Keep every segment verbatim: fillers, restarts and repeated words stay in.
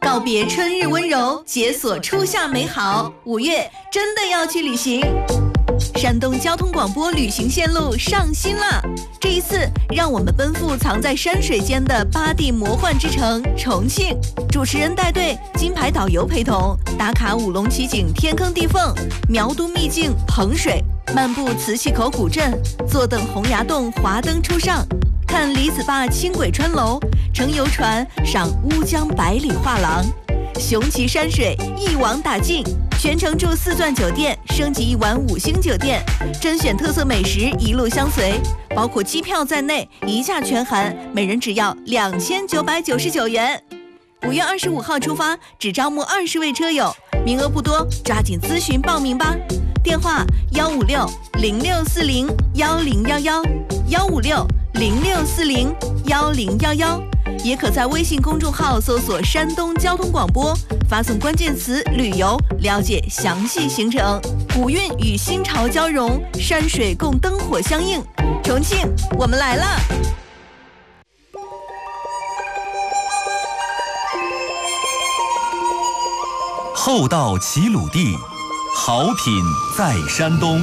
告别春日温柔，解锁初夏美好。五月真的要去旅行。山东交通广播旅行线路上新了，这一次让我们奔赴藏在山水间的八地魔幻之城重庆。主持人带队，金牌导游陪同，打卡五龙奇景天坑地缝，苗都秘境衡水，漫步磁器口古镇，坐等洪崖洞华灯初上，看李子坝轻轨穿楼，乘游船赏乌江百里画廊，雄奇山水一网打尽。全程住四钻酒店，升级一晚五星酒店，甄选特色美食一路相随，包括机票在内，一价全含，每人只要两千九百九十九元。五月二十五号出发，只招募二十位车友，名额不多，抓紧咨询报名吧。电话幺五六零六四零幺零幺幺幺五六零六四零幺零幺幺，也可在微信公众号搜索山东交通广播，发送关键词旅游，了解详细行程。古韵与新潮交融，山水共灯火相映，重庆我们来了。 厚道齐鲁地，好品在山东。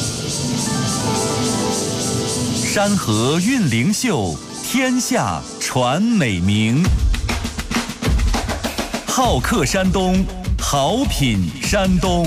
山河韵灵秀，天下传美名。好客山东，好品山东。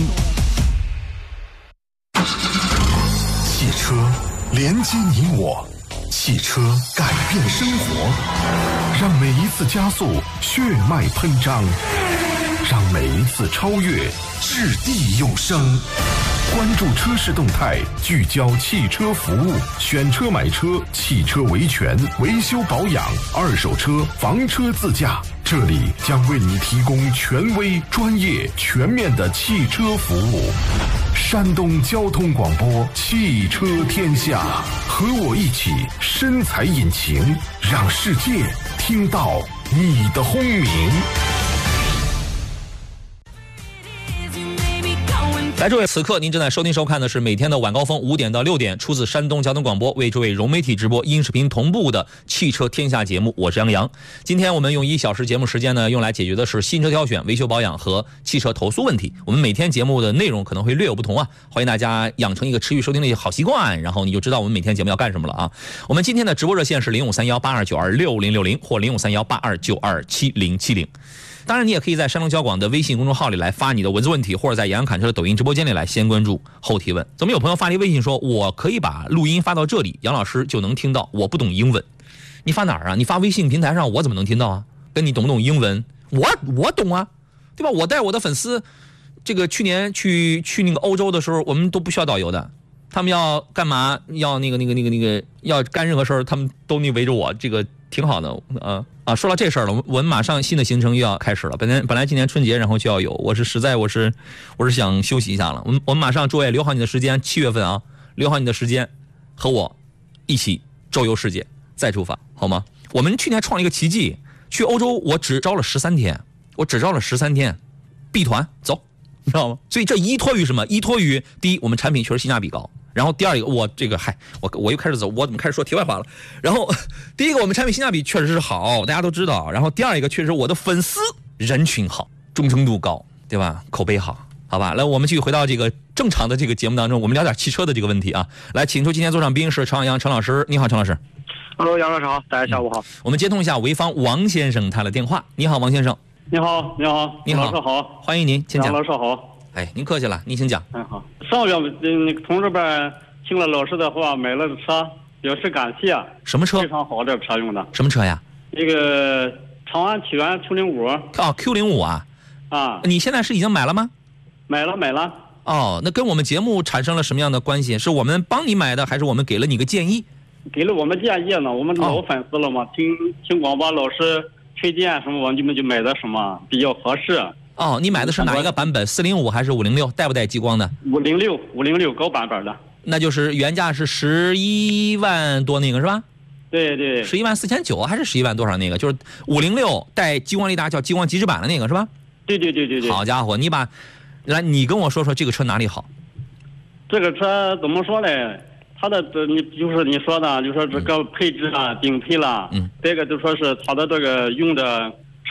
汽车连接你我，汽车改变生活，让每一次加速血脉喷张，让每一次超越掷地有声。关注车市动态，聚焦汽车服务，选车买车，汽车维权、维修保养、二手车、房车自驾，这里将为你提供权威、专业、全面的汽车服务。山东交通广播，汽车天下，和我一起深踩引擎，让世界听到你的轰鸣。 来，诸位，此刻您正在收听收看的是每天的晚高峰五点到六点，出自山东交通广播为诸位融媒体直播音视频同步的汽车天下节目，我是杨洋。今天我们用一小时节目时间呢，用来解决的是新车挑选、维修保养和汽车投诉问题。我们每天节目的内容可能会略有不同啊，欢迎大家养成一个持续收听的一个好习惯，然后你就知道我们每天节目要干什么了啊。我们今天的直播热线是零五三幺八二九二六零六零或零五三幺八二九二七零七零。当然，你也可以在山东交广的微信公众号里来发你的文字问题，或者在杨洋侃车的抖音直播间里来先关注后提问。怎么有朋友发了一微信说，我可以把录音发到这里，杨老师就能听到，我不懂英文。你发哪儿啊？你发微信平台上，我怎么能听到啊？跟你懂不懂英文？我我懂啊，对吧？我带我的粉丝，这个去年去去那个欧洲的时候，我们都不需要导游的。他们要干嘛？要那个那个那个那个要干任何事儿，他们都那围着我，这个挺好的啊啊！说到这事儿了，我们马上新的行程又要开始了。本来本来今年春节然后就要有，我是实在我是我是想休息一下了。我们我们马上诸位留好你的时间，七月份啊，留好你的时间，和我一起周游世界，再出发好吗？我们去年创了一个奇迹，去欧洲我只招了十三天，我只招了十三天，B团走，你知道吗？所以这依托于什么？依托于第一，我们产品确实性价比高。然后第二一个，我这个嗨，我我又开始走，我怎么开始说题外话了？然后第一个，我们产品性价比确实是好，大家都知道。然后第二一个，确实我的粉丝人群好，忠诚度高，对吧？口碑好，好吧。来，我们继续回到这个正常的这个节目当中，我们聊点汽车的这个问题啊。来，请出今天座上宾是陈阳陈老师，你好，陈老师。 Hello， 杨老师好，大家下午好。嗯、 我们接通一下潍坊王先生他的电话。你好，王先生。 你好，你好， 你好， 老师好， 欢迎您，请讲。 杨老师好。 哎，您客气了，您请讲。 嗯好。上月那个同志们听了老师的话，买了车，表示感谢。 什么车？ 非常好的车用的。 什么车呀？ 那个长安启源 Q 零五。 哦 ，Q 零五啊。 啊。 你现在是已经买了吗？ 买了，买了。 哦，那跟我们节目产生了什么样的关系？是我们帮你买的，还是我们给了你个建议？ 给了我们建议呢，我们老粉丝了嘛，哦、听听广播老师推荐什么，我们就买的什么比较合适。 哦，你买的是哪一个版本？四零五还是五零六？带不带激光的？ 五零六，五零六高版本的。 那就是原价是十一万多那个是吧？ 对对。 十一万四千九还是十一万多少那个？就是五零六带激光雷达叫激光极致版的那个是吧？ 对对对对对。 好家伙，你把，来你跟我说说这个车哪里好？ 这个车怎么说呢？它的这你就是你说的，就说这个配置啊，顶配了，嗯，这个就说是它的这个用的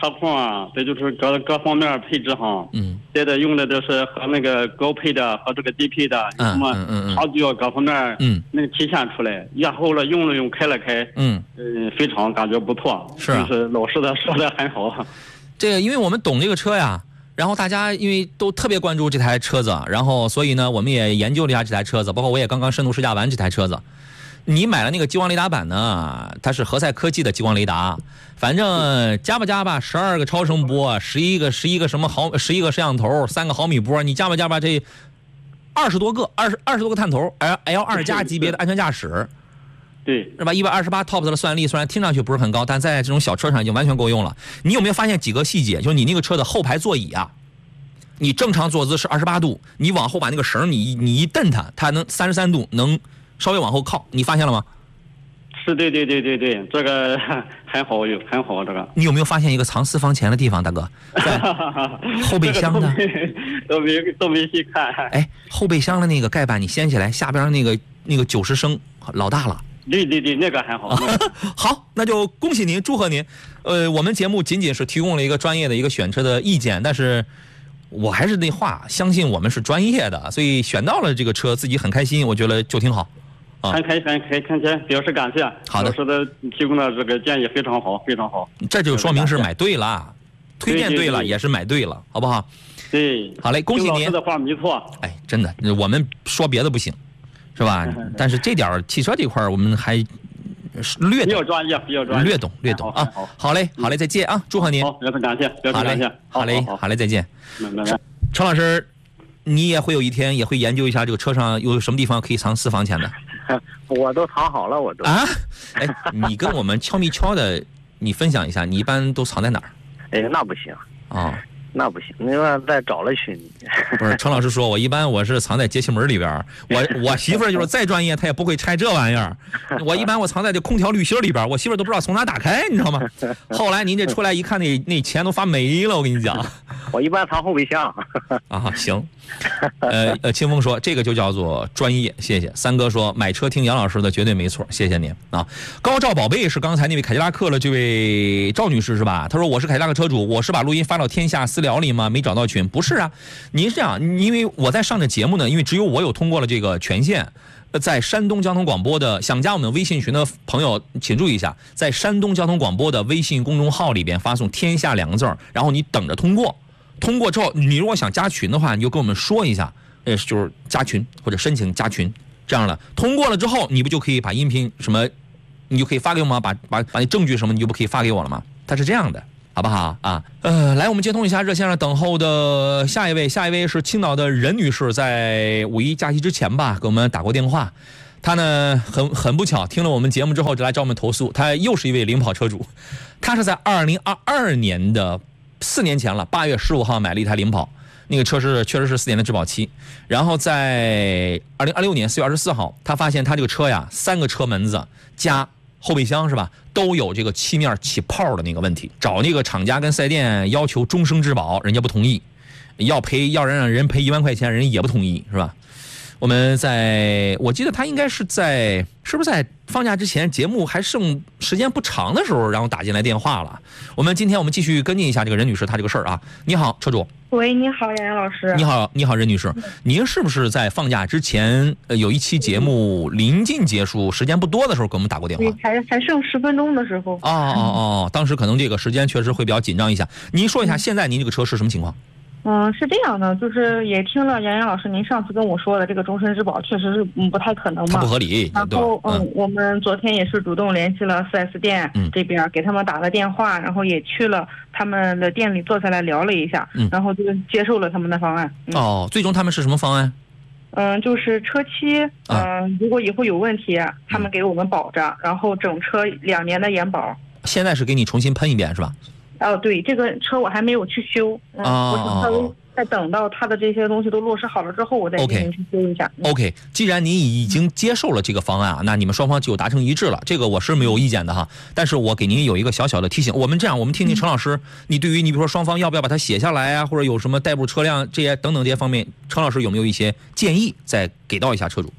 车况啊，这就是各各方面配置哈。 嗯， 现在用的都是和那个高配的和这个低配的有什么差距啊，各方面嗯能体现出来。然后了用了用开了开， 嗯嗯，非常感觉不错。 是啊， 就是老师的说的很好。 这个因为我们懂这个车呀。然后大家因为都特别关注这台车子，然后所以呢，我们也研究了一下这台车子，包括我也刚刚深度试驾完这台车子。你买了那个激光雷达版呢，它是何塞科技的激光雷达，反正加吧加吧，十二个超声波，十一个十一个什么毫十一个摄像头，三个毫米波，你加吧加吧这二十多个二十二十多个探头 ，L L 二加级别的安全驾驶。 对， 是吧？一百二十八 T O P S 的算力虽然听上去不是很高，但在这种小车上已经完全够用了。你有没有发现几个细节？就是你那个车的后排座椅啊，你正常坐姿是二十八度，你往后把那个绳你你一蹬它，它能三十三度，能稍微往后靠。你发现了吗？ 是，对对对对对，这个很好用，很好这个。 你有没有发现一个藏私房钱的地方，大哥？在后备箱的都没都没细看。 哎，后备箱的那个盖板你掀起来，下边那个那个九十升老大了。 对对对，那个很好。 好，那就恭喜您，祝贺您。呃，我们节目仅仅是提供了一个专业的一个选车的意见，但是我还是那话，相信我们是专业的，所以选到了这个车，自己很开心，我觉得就挺好。 啊，很开心，很开心，表示感谢。 好的， 老师的提供的这个建议非常好，非常好。 这就说明是买对了，推荐对了， 对对对也是买对了，好不好？ 对， 好嘞，恭喜您。 老师的话没错。 哎，真的，我们说别的不行。是吧？但是这点汽车这块我们还略懂， 比较专业，比较专业， 略懂略懂啊。好嘞，好嘞，再见啊！祝贺您。 好，表示感谢，表示感谢。 好嘞，好嘞，再见。 拜拜。 陈老师，你也会有一天也会研究一下这个车上有什么地方可以藏私房钱的。 我都藏好了，我都啊。哎，你跟我们悄咪悄的，你分享一下，你一般都藏在哪儿？ 哎，那不行啊。 那不行，另外再找了去。 不是，陈老师说，我一般我是藏在节气门里边，我我媳妇儿就是再专业，她也不会拆这玩意儿。我一般我藏在这空调滤芯里边，我媳妇儿都不知道从哪打开，你知道吗？后来您这出来一看，那那钱都发霉了，我跟你讲。 我一般藏后备箱。 啊，行。呃呃，清风说这个就叫做专业，谢谢。三哥说买车听杨老师的绝对没错，谢谢您啊。高照宝贝是刚才那位凯迪拉克的这位赵女士是吧？她说我是凯迪拉克车主，我是把录音发到天下私聊里吗？没找到群，不是啊。您是这样，因为我在上着节目呢，因为只有我有通过了这个权限。在山东交通广播的想加我们微信群的朋友，请注意一下，在山东交通广播的微信公众号里边发送天下两个字，然后你等着通过。通过之后，你如果想加群的话，你就跟我们说一下，呃，就是加群或者申请加群，这样的。通过了之后，你不就可以把音频什么，你就可以发给我吗？把把把那证据什么，你就不可以发给我了吗？它是这样的，好不好啊？呃，来，我们接通一下热线上等候的下一位，下一位是青岛的任女士，在五一假期之前吧，给我们打过电话。她呢，很很不巧，听了我们节目之后就来找我们投诉。她又是一位领跑车主，她是在二零二二年的。四年前了，八月十五号买了一台领跑，那个车是确实是四年的质保期。然后在二零二六年四月二十四号，他发现他这个车呀，三个车门子加后备箱是吧，都有这个漆面起泡的那个问题。找那个厂家跟四 S 店要求终生质保，人家不同意，要赔要人让人赔一万块钱，人也不同意是吧？我们在我记得他应该是在是不是在放假之前节目还剩时间不长的时候，然后打进来电话了。我们今天我们继续跟进一下这个任女士她这个事儿啊。你好，车主。 喂，你好，杨洋老师。 你好，你好，任女士。您是不是在放假之前呃有一期节目临近结束，时间不多的时候给我们打过电话？ 对，还还剩十分钟的时候。 哦哦哦，当时可能这个时间确实会比较紧张一下。您说一下现在您这个车是什么情况？ 嗯，是这样的，就是也听了杨洋老师您上次跟我说的，这个终身质保确实是嗯不太可能嘛， 它不合理。 然后嗯，嗯，我们昨天也是主动联系了 四 S 店这边，给他们打了电话，然后也去了他们的店里坐下来聊了一下， 嗯， 然后就接受了他们的方案。 嗯、哦，最终他们是什么方案？ 嗯，就是车漆，嗯、呃，如果以后有问题，他们给我们保着，然后整车两年的延保。 现在是给你重新喷一遍是吧？ 哦，对，这个车我还没有去修，嗯， 哦、 我想稍微再等到他的这些东西都落实好了之后，我再进行去修一下。 OK，, okay 既然您已经接受了这个方案啊，那你们双方就达成一致了，这个我是没有意见的哈。但是我给您有一个小小的提醒，我们这样，我们听听陈老师，嗯、你对于你比如说双方要不要把它写下来啊，或者有什么代步车辆这些等等这些方面，陈老师有没有一些建议再给到一下车主？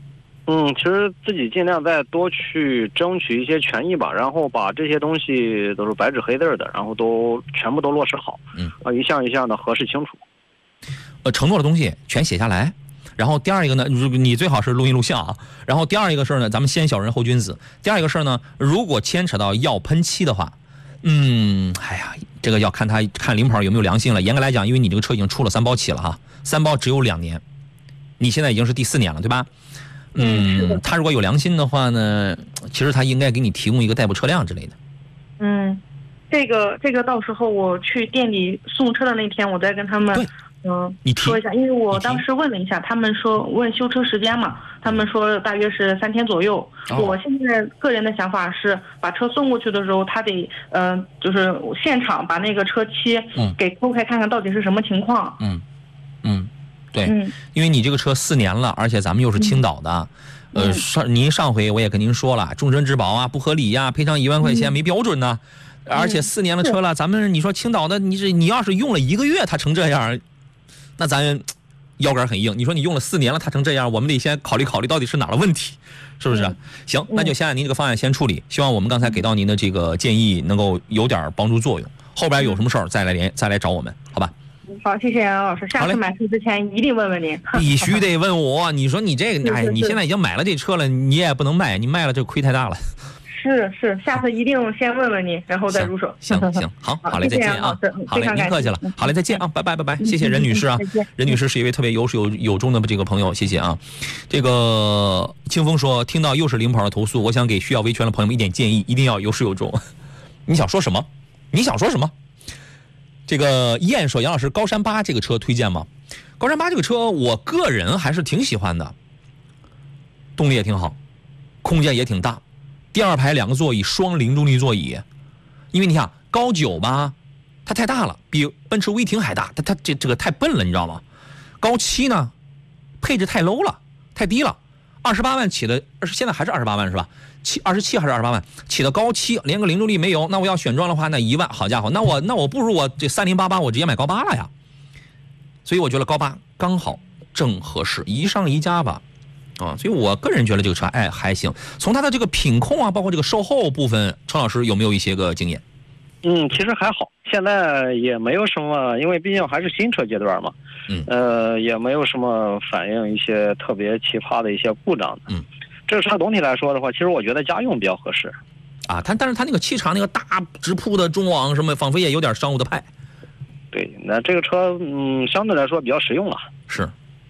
嗯，其实自己尽量再多去争取一些权益吧，然后把这些东西都是白纸黑字的，然后都全部都落实好， 嗯， 啊，一项一项的核实清楚。 呃，承诺的东西全写下来。然后第二一个呢，你最好是录音录像啊。然后第二一个事儿呢，咱们先小人后君子。第二一个事儿呢，如果牵扯到要喷漆的话，嗯，哎呀，这个要看他看领跑有没有良心了。严格来讲，因为你这个车已经出了三包起了哈，三包只有两年，你现在已经是第四年了，对吧？嗯，他如果有良心的话呢，其实他应该给你提供一个代步车辆之类的。 嗯，这个这个到时候我去店里送车的那天，我再跟他们嗯说一下，因为我当时问了一下，他们说问修车时间嘛，他们说大约是三天左右。哦、我现在个人的想法是，把车送过去的时候，他得嗯、呃，就是现场把那个车漆给抠开看看到底是什么情况。 嗯嗯。对，因为你这个车四年了，而且咱们又是青岛的，嗯、呃，上您上回我也跟您说了，终身质保啊，不合理呀、啊，赔偿一万块钱、嗯、没标准呢、啊，而且四年的车了，咱们你说青岛的，你是你要是用了一个月，它成这样，那咱腰杆很硬。你说你用了四年了，它成这样，我们得先考虑考虑到底是哪的问题，是不是？嗯、行，那就先按您这个方案先处理，希望我们刚才给到您的这个建议能够有点帮助作用，后边有什么事儿再来联再来找我们，好吧？ 好，谢谢杨老师。下次买车之前一定问问您。 必须得问我。你说你这个，哎，你现在已经买了这车了，你也不能卖，你卖了这亏太大了。 是是，下次一定先问问您，然后再入手。 行行行，好，好嘞，再见啊。好嘞，您客气了。好嘞，再见啊，拜拜拜拜，谢谢任女士啊。任女士是一位特别有始有有终的这个朋友，谢谢啊。这个清风说，听到又是领跑的投诉，我想给需要维权的朋友们一点建议，一定要有始有终。你想说什么？你想说什么？这个燕说，杨老师，高山八这个车推荐吗？高山八这个车，我个人还是挺喜欢的，动力也挺好，空间也挺大，第二排两个座椅双零重力座椅，因为你看高九吧，它太大了，比奔驰威霆还大，它它这这个太笨了，你知道吗？高七呢，配置太 low 了，太低了，二十八万起的，现在还是二十八万是吧？七二十七还是二十八万起的高七，连个零重力没有。那我要选装的话，那一万，好家伙，那我那我不如我这三零八八，我直接买高八了呀。所以我觉得高八刚好正合适，一上一加吧，啊，所以我个人觉得这个车哎还行。从它的这个品控啊，包括这个售后部分，程老师有没有一些个经验？ 嗯，其实还好，现在也没有什么，因为毕竟还是新车阶段嘛， 嗯， 呃，也没有什么反映一些特别奇葩的一些故障的， 嗯。 这个车总体来说的话，其实我觉得家用比较合适， 啊，它但是它那个气场那个大直瀑的中网什么，仿佛也有点商务的派。 对，那这个车嗯相对来说比较实用了。 是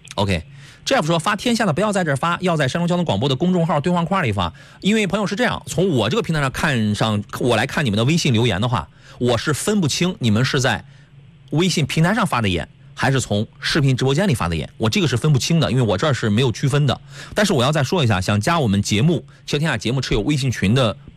，OK。Jeff 说发天下的不要在这儿发，要在山东交通广播的公众号对话框里发。因为朋友是这样，从我这个平台上看上，我来看你们的微信留言的话，我是分不清你们是在微信平台上发的言，还是从视频直播间里发的言，我这个是分不清的，因为我这儿是没有区分的。但是我要再说一下，想加我们节目汽车天下节目车友微信群的